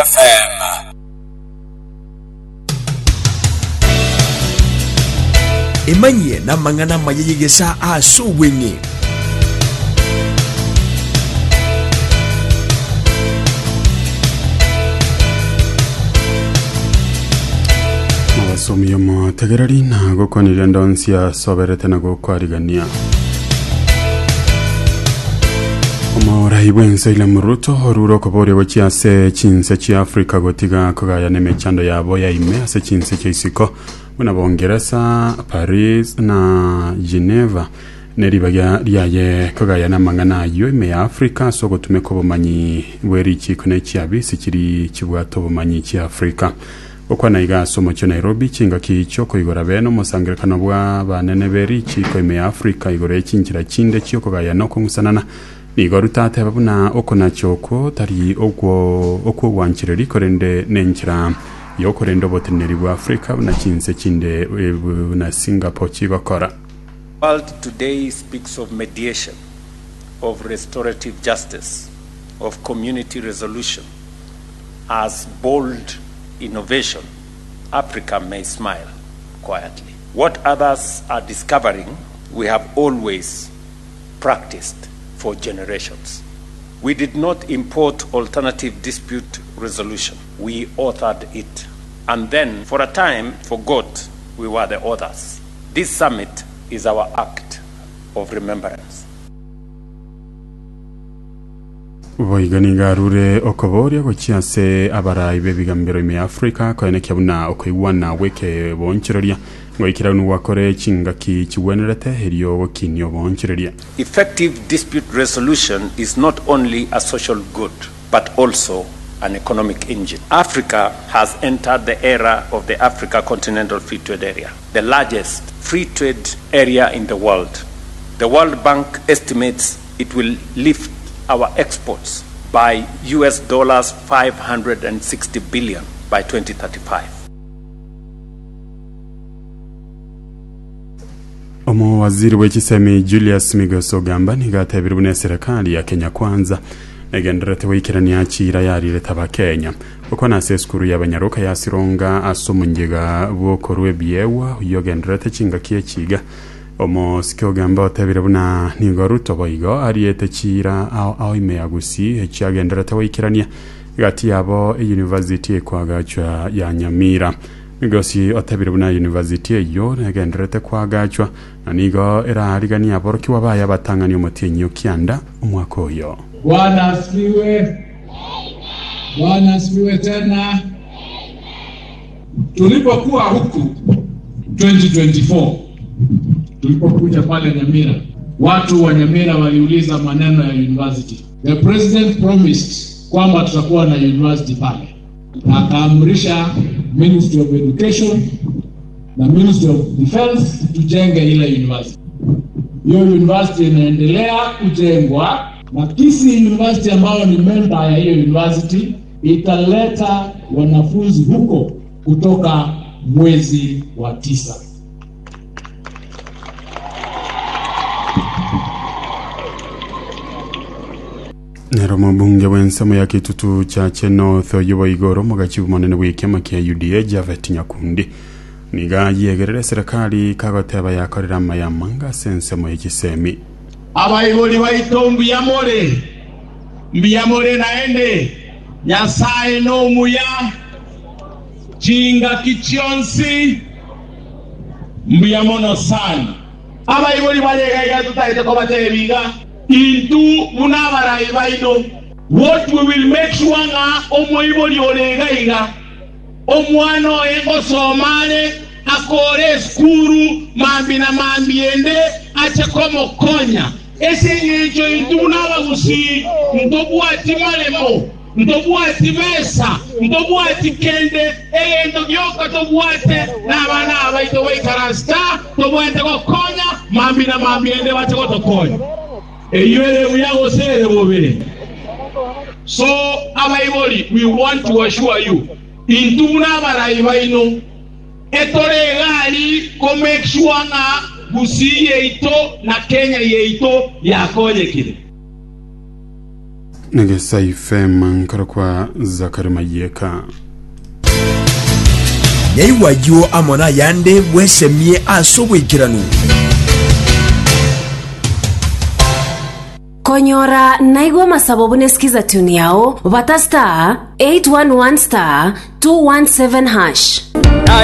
FM. Emanye na mangana mayegesa asuwenye. Mawasomi mo tegerari na gukoni ndonsia soberete na gukwarigania. Omorai wense ile muruto horuro kobore wachiase chinse chi Afrika gotiga kogaya nemechando yabo ya ime ase chinse chaisiko muna Bongereza, Paris na Geneva neribaga riaye kogaya na mangana yo ime ya Afrika so gotume ko bumanyi weri chikone chiabi sikiri kibwato bumanyi chi Afrika okwana iga somo cyo Nairobi kinga kicho ko igora beno musangirekano bwa banene beri chiko ime ya Afrika igore kingira kinde cyo kogaya no kungusanana Nigorutate babuna okona choko tari okwo wanchireri korende nenchira yokorendo boteneri bwa Afrika na chinse chinde na Singapore chigokora. World today speaks of mediation, of restorative justice, of community resolution. As bold innovation, Africa may smile quietly. What others are discovering, we have always practiced for generations. We did not import alternative dispute resolution. We authored it. And then, for a time, forgot we were the authors. This summit is our act of remembrance. Voigani garure okoboria gochiase abarai bebigambero ime Afrika koene kyabuna okoiwana weke bonchiroria ngoikira nu wakore chingaki chiwenerete herio gokinyo bonchiroria. Effective dispute resolution is not only a social good but also an economic engine. Africa has entered the era of the Africa Continental Free Trade Area, the largest free trade area in the world. The World Bank estimates it will lift our exports by US dollars 560 billion by 2035. Omo waziri wechisemi Julius Migoso gamba nigatabirubune serikali ya Kenya Kwanza negenderete wikirani achira yarire taba Kenya uko na seskuru y'abanyaruka yasironga asomungiga bokorwe biewa yogenderete chingakiye chiga omo sikyo gamba otabirubuna nigoruto boigo ariete chira au imeagusi echagenderete wikirani gati yabo university kwagachwa ya Nyamira Migosi otabirubuna university yo negenderete kwagachwa na nigo era arigani aboroki wabaya batangani omutinyo kianda umwaka oyo. Bwana asifiwe tena. Tulipokuwa huku 2024 tulipokuja pale Nyamira, watu wa Nyamira waliuliza maneno ya university. The president promised kwamba tutakuwa na university pale. Akaamrisha Ministry of Education na Ministry of Defense tujenge ile university. Hiyo university inaendelea kujengwa na Kisii University ambao ni member ya hiyo university italeta wanafunzi huko kutoka mwezi wa 9. Nero mbunge wensamo ya kitutu cha Cheno Thoyo Igoro mugachibu monene w'ikiama kia UDA Javeth Nyakundi niga yegerere serikali kagoteba yakorera mayamanga sensemo y'ikisemi abayiboli bayitombu mbiyamore naende Nyasaye no muya chinga kichionsi mbiyamono sana abayiboli balega tutaite ko batebiga into munabarai baino. What we will make sure nga omoiboli olega iga omwano ego somale akore skuru mambi na mambiende ache komo konya ese nyejo into nabagusi ndobwati malemo ndobwati besa ndobwati kende endo gyoka tobwate nabana abaito weikarasta tobwate ko konya mambi na mambiende bache ko tokonya eyere uyago sere bobere. So abayiboli, we want to assure you intuna barai baino etore gali ko make sure nga busi yeito na Kenya yeito yakoye kile Negesa FM nkarokwa Zakari Mayeka. Nyaiwayo amona yande wesemie asobwikiranu. Konyora naigwa masababu nesikiza tuni yao, bata star 811 star 217 hash.